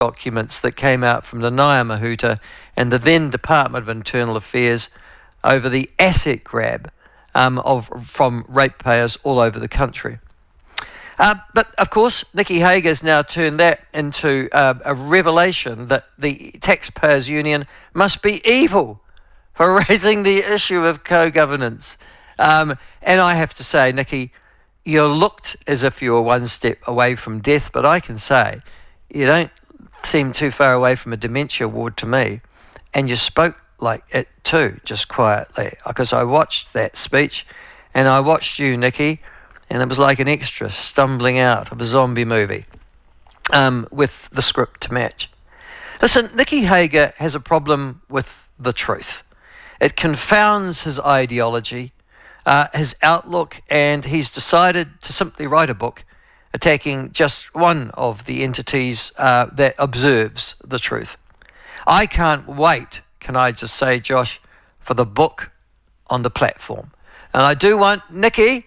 documents that came out from the Ngāi Mahuta and the then Department of Internal Affairs over the asset grab from ratepayers all over the country. But of course, Nicky Hager's now turned that into a revelation that the Taxpayers Union must be evil for raising the issue of co-governance. And I have to say, Nicky, you looked as if you were one step away from death, but I can say you don't seem too far away from a dementia ward to me. And you spoke like it too, just quietly, because I watched that speech and I watched you, Nicky, and it was like an extra stumbling out of a zombie movie with the script to match. Listen, Nicky Hager has a problem with the truth. It confounds his ideology, his outlook, and he's decided to simply write a book attacking just one of the entities that observes the truth. I can't wait, can I just say, Josh, for the book on the platform. And I do want Nicky,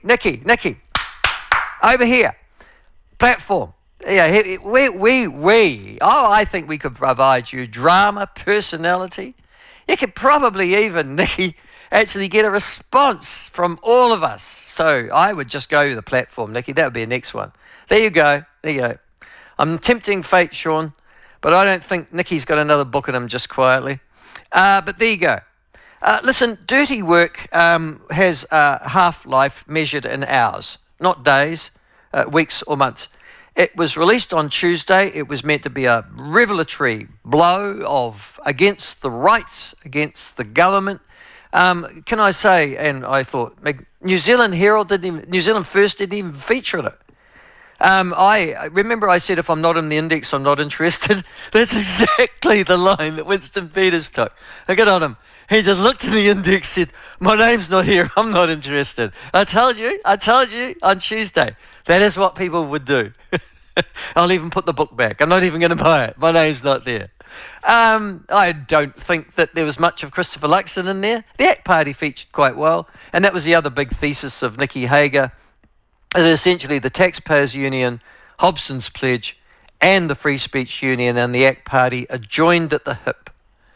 over here, platform. Yeah, I think we could provide you drama, personality. You could probably even, Nicky, actually get a response from all of us. So I would just go to the platform, Nicky. That would be the next one. There you go. I'm tempting fate, Sean, but I don't think Nicky's got another book in him, just quietly. But there you go. Listen, Dirty Work has a half-life measured in hours, not days, weeks or months. It was released on Tuesday. It was meant to be a revelatory blow against the right, against the government. Can I say, and I thought, New Zealand First didn't even feature it. I remember I said, if I'm not in the index, I'm not interested. That's exactly the line that Winston Peters took. I got on him. He just looked in the index, said, my name's not here, I'm not interested. I told you on Tuesday. That is what people would do. I'll even put the book back. I'm not even going to buy it. My name's not there. I don't think that there was much of Christopher Luxon in there. The ACT Party featured quite well, and that was the other big thesis of Nicky Hager. That essentially the Taxpayers Union, Hobson's Pledge, and the Free Speech Union and the ACT Party are joined at the hip,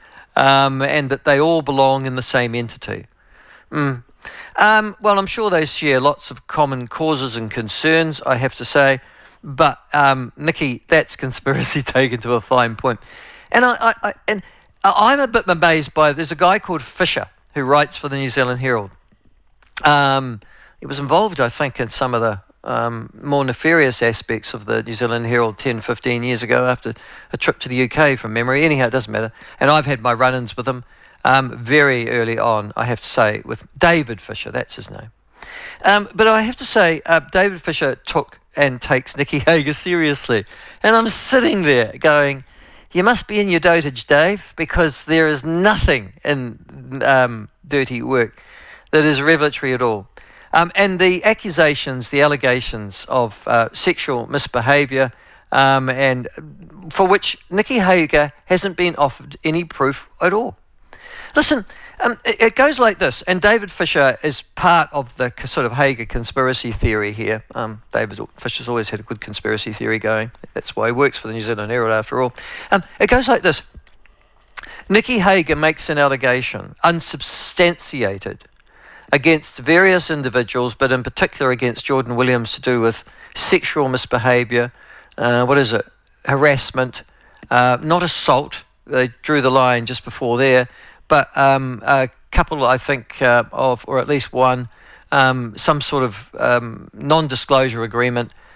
and that they all belong in the same entity. Well, I'm sure they share lots of common causes and concerns, I have to say, but Nicky, that's conspiracy taken to a fine point. And I'm a bit amazed by, there's a guy called Fisher who writes for the New Zealand Herald. He was involved, I think, in some of the more nefarious aspects of the New Zealand Herald 10, 15 years ago after a trip to the UK from memory. Anyhow, it doesn't matter. And I've had my run-ins with him very early on, I have to say, with David Fisher, that's his name. But I have to say, David Fisher took and takes Nicky Hager seriously. And I'm sitting there going, you must be in your dotage, Dave, because there is nothing in Dirty Work that is revelatory at all. And the accusations, the allegations of sexual misbehaviour, and for which Nicky Hager hasn't been offered any proof at all. Listen, it goes like this, and David Fisher is part of the sort of Hager conspiracy theory here. David Fisher's always had a good conspiracy theory going. That's why he works for the New Zealand Herald after all. It goes like this. Nicky Hager makes an allegation, unsubstantiated, against various individuals, but in particular against Jordan Williams, to do with sexual misbehaviour, harassment, not assault. They drew the line just before there, but a couple, I think, or at least one, some sort of non-disclosure agreement